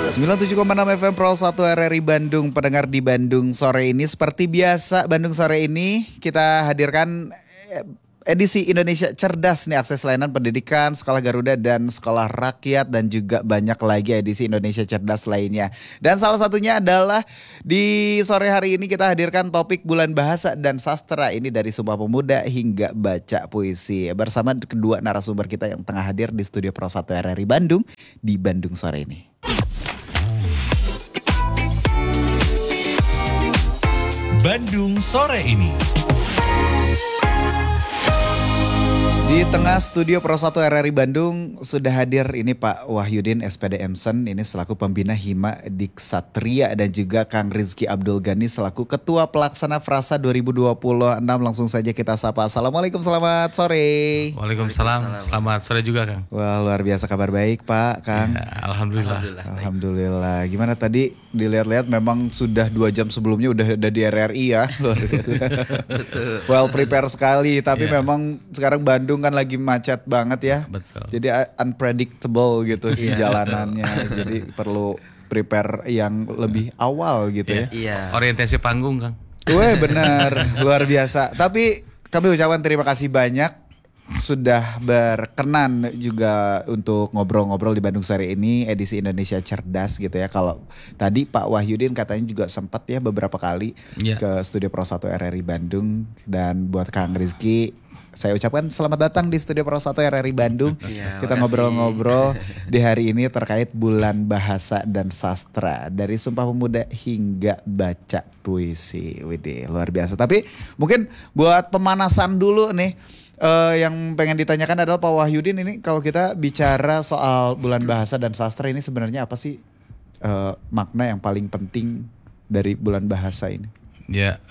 97,6 FM Pro 1 RRI Bandung. Pendengar di Bandung sore ini, seperti biasa Bandung sore ini kita hadirkan edisi Indonesia Cerdas nih, akses layanan pendidikan, sekolah Garuda dan sekolah rakyat, dan juga banyak lagi edisi Indonesia Cerdas lainnya. Dan salah satunya adalah di sore hari ini kita hadirkan topik Bulan Bahasa dan Sastra ini, dari Sumpah Pemuda hingga baca puisi, bersama kedua narasumber kita yang tengah hadir di studio Pro 1 RRI Bandung di Bandung sore ini. Bandung sore ini. Di tengah studio Pro 1 RRI Bandung sudah hadir ini Pak Wahyudin SPD Emsen, ini selaku pembina Hima Diksatria, dan juga Kang Rizky Abdul Ghani selaku Ketua Pelaksana Frasa 2026. Langsung saja kita sapa. Assalamualaikum, selamat sore. Waalaikumsalam, selamat sore juga Kang. Wah, luar biasa, kabar baik Pak, Kang. Ya, Alhamdulillah. Gimana tadi dilihat-lihat memang sudah 2 jam sebelumnya udah ada di RRI ya. Luar biasa. Well prepare sekali, tapi memang sekarang Bandung kan lagi macet banget ya. Betul. Jadi unpredictable gitu sih jalanannya. Jadi perlu prepare yang lebih awal gitu ya. Iya. Orientasi panggung Kang. Wah benar, luar biasa. Tapi kami ucapkan terima kasih banyak sudah berkenan juga untuk ngobrol-ngobrol di Bandung sore ini edisi Indonesia Cerdas gitu ya. Kalau tadi Pak Wahyudin katanya juga sempat ya beberapa kali ke studio Pro 1 RRI Bandung. Dan buat Kang Rizky, saya ucapkan selamat datang di studio Pro 1 RRI Bandung. Kita ngobrol-ngobrol di hari ini terkait Bulan Bahasa dan Sastra, dari Sumpah Pemuda hingga baca puisi. Widih, luar biasa. Tapi mungkin buat pemanasan dulu nih, yang pengen ditanyakan adalah Pak Wahyudin, ini kalau kita bicara soal Bulan Bahasa dan Sastra ini sebenarnya apa sih makna yang paling penting dari Bulan Bahasa ini? Ya,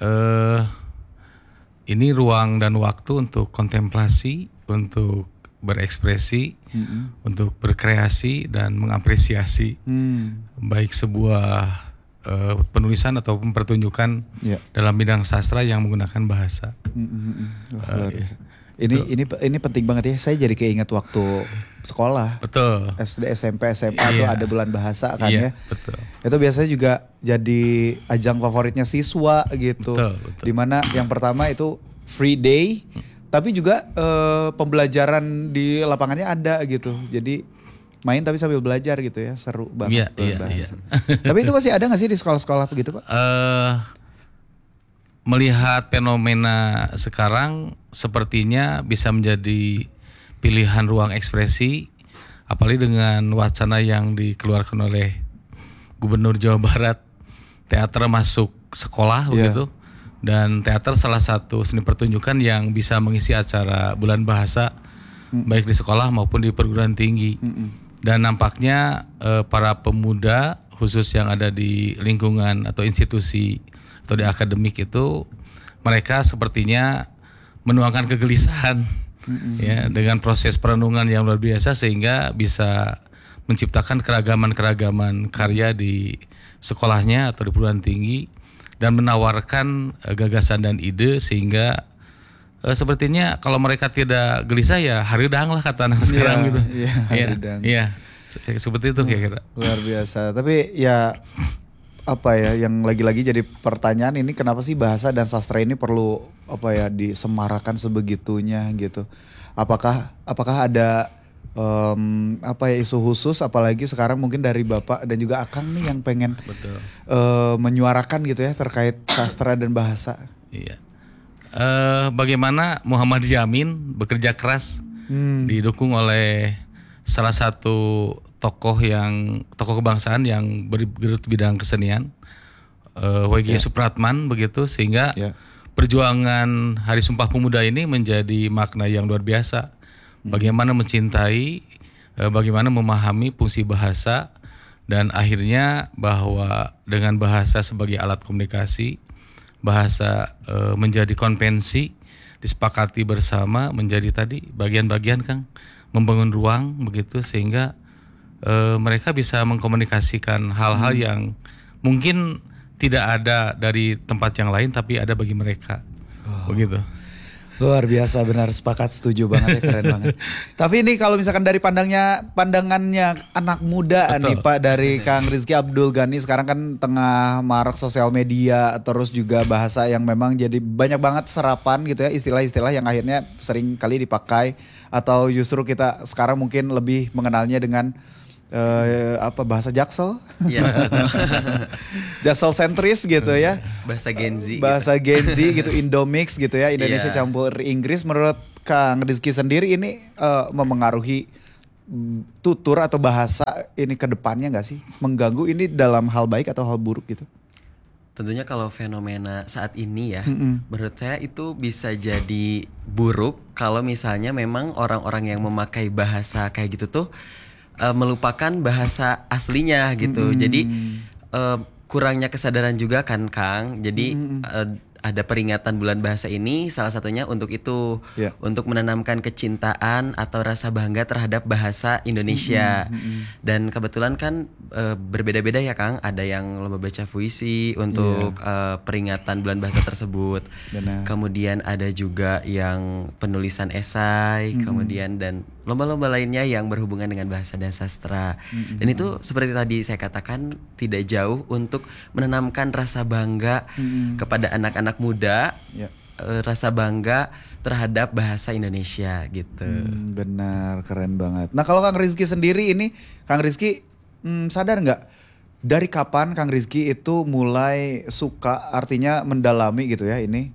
ini ruang dan waktu untuk kontemplasi, untuk berekspresi, untuk berkreasi dan mengapresiasi baik sebuah penulisan atau pertunjukan dalam bidang sastra yang menggunakan bahasa. Ini penting banget ya. Saya jadi keinget waktu sekolah. Betul. SD, SMP, SMA tuh ada Bulan Bahasa kan ya. Betul. Itu biasanya juga jadi ajang favoritnya siswa gitu. Betul. Dimana yang pertama itu free day, tapi juga pembelajaran di lapangannya ada gitu. Jadi main tapi sambil belajar gitu ya, seru banget. Bahasa. Tapi itu masih ada nggak sih di sekolah-sekolah begitu Pak? Melihat fenomena sekarang sepertinya bisa menjadi pilihan ruang ekspresi, apalagi dengan wacana yang dikeluarkan oleh Gubernur Jawa Barat, teater masuk sekolah begitu. Dan teater salah satu seni pertunjukan yang bisa mengisi acara Bulan Bahasa baik di sekolah maupun di perguruan tinggi. Dan nampaknya para pemuda khusus yang ada di lingkungan atau institusi atau di akademik itu, mereka sepertinya menuangkan kegelisahan ya dengan proses perenungan yang luar biasa, sehingga bisa menciptakan keragaman karya di sekolahnya atau di perguruan tinggi, dan menawarkan gagasan dan ide, sehingga sepertinya kalau mereka tidak gelisah ya haridang lah kata anak sekarang gitu. Iya, seperti itu kira-kira. Luar biasa. Tapi ya apa ya yang lagi-lagi jadi pertanyaan ini, kenapa sih bahasa dan sastra ini perlu disemarakan sebegitunya gitu? Apakah ada isu khusus, apalagi sekarang mungkin dari Bapak dan juga Akang nih yang pengen menyuarakan gitu ya terkait sastra dan bahasa? Iya. Bagaimana Muhammad Yamin bekerja keras didukung oleh salah satu tokoh kebangsaan yang bergelut bidang kesenian, W.G. Supratman begitu, sehingga perjuangan Hari Sumpah Pemuda ini menjadi makna yang luar biasa. Bagaimana mencintai, bagaimana memahami fungsi bahasa, dan akhirnya bahwa dengan bahasa sebagai alat komunikasi, bahasa menjadi konvensi, disepakati bersama menjadi tadi bagian-bagian Kang, membangun ruang begitu, sehingga mereka bisa mengkomunikasikan hal-hal yang mungkin tidak ada dari tempat yang lain tapi ada bagi mereka. Begitu. Luar biasa, benar, sepakat, setuju banget ya, keren banget. Tapi ini kalau misalkan dari pandangannya anak muda Betul. nih Pak, dari Kang Rizky Abdul Ghani, sekarang kan tengah marak sosial media, terus juga bahasa yang memang jadi banyak banget serapan gitu ya, istilah-istilah yang akhirnya sering kali dipakai, atau justru kita sekarang mungkin lebih mengenalnya dengan bahasa Jaksel, Iya, betul. Jaksel sentris gitu ya. Bahasa Gen Z. Bahasa Gen Z gitu, Indomix gitu ya, Indonesia Iya. campur Inggris. Menurut Kang Rizky sendiri ini memengaruhi tutur atau bahasa ini ke depannya nggak sih? Mengganggu ini dalam hal baik atau hal buruk gitu? Tentunya kalau fenomena saat ini ya, Mm-mm. menurut saya itu bisa jadi buruk kalau misalnya memang orang-orang yang memakai bahasa kayak gitu tuh melupakan bahasa aslinya gitu. Jadi kurangnya kesadaran juga kan Kang. Jadi ada peringatan bulan bahasa ini salah satunya untuk itu, Iya. untuk menanamkan kecintaan atau rasa bangga terhadap bahasa Indonesia. Dan kebetulan kan berbeda-beda ya Kang. Ada yang lomba baca puisi untuk peringatan bulan bahasa tersebut. Benar. Kemudian ada juga yang penulisan esai, kemudian dan lomba-lomba lainnya yang berhubungan dengan bahasa dan sastra. Dan itu seperti tadi saya katakan tidak jauh untuk menanamkan rasa bangga kepada anak-anak muda, Ya. rasa bangga terhadap bahasa Indonesia gitu. Benar, keren banget. Nah kalau Kang Rizky sendiri ini, Kang Rizky sadar nggak dari kapan Kang Rizky itu mulai suka, artinya mendalami gitu ya ini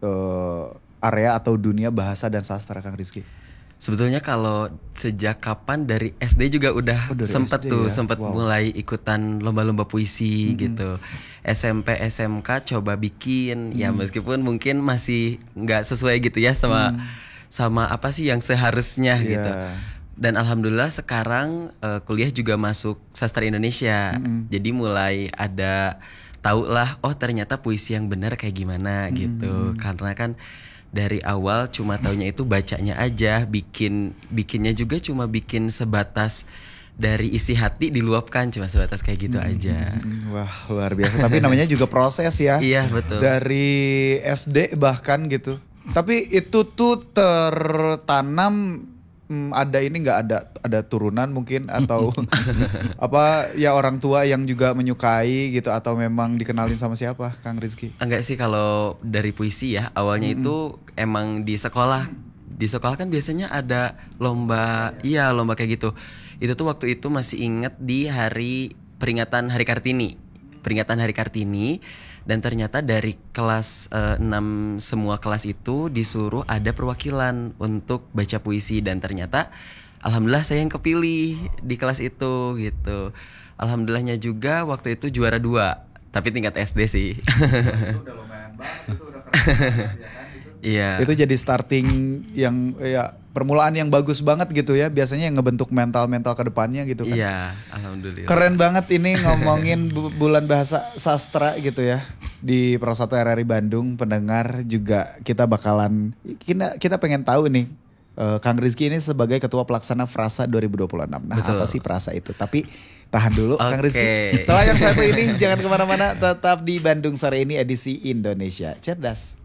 area atau dunia bahasa dan sastra Kang Rizky? Sebetulnya kalau sejak kapan dari SD juga udah Oh, dari sempet SD tuh ya? sempet Wow. mulai ikutan lomba-lomba puisi gitu. SMP SMK coba bikin ya meskipun mungkin masih nggak sesuai gitu ya sama apa sih yang seharusnya Iya. gitu. Dan alhamdulillah sekarang kuliah juga masuk sastra Indonesia. Jadi mulai ada tahu lah oh ternyata puisi yang benar kayak gimana gitu. Karena kan dari awal cuma taunya itu bacanya aja, bikinnya juga cuma bikin sebatas dari isi hati diluapkan cuma sebatas kayak gitu aja. Wah luar biasa, tapi namanya juga proses ya. Iya, betul. Dari SD bahkan gitu. Tapi itu tuh tertanam ada ini nggak ada turunan mungkin atau apa ya orang tua yang juga menyukai gitu, atau memang dikenalin sama siapa Kang Rizky? Enggak sih kalau dari puisi ya awalnya itu emang di sekolah. Di sekolah kan biasanya ada lomba, iya lomba kayak gitu. Itu tuh waktu itu masih inget di hari peringatan Hari Kartini. Peringatan Hari Kartini. Dan ternyata dari kelas 6 semua kelas itu disuruh ada perwakilan untuk baca puisi. Dan ternyata alhamdulillah saya yang kepilih di kelas itu gitu. Alhamdulillahnya juga waktu itu juara 2. Tapi tingkat SD sih. Itu udah lumayan banget, itu udah keren banget, ya kan, itu. Iya. Itu jadi starting yang ya permulaan yang bagus banget gitu ya, biasanya yang ngebentuk mental ke depannya gitu kan. Iya, alhamdulillah. Keren banget ini ngomongin bulan bahasa sastra gitu ya di Pro1 RRI Bandung. Pendengar juga kita bakalan kita pengen tahu nih Kang Rizky ini sebagai ketua pelaksana Frasa 2026. Nah, Betul. apa sih Frasa itu? Tapi tahan dulu Kang Oke. Rizky. Setelah yang satu ini jangan kemana-mana, tetap di Bandung Sore ini edisi Indonesia Cerdas.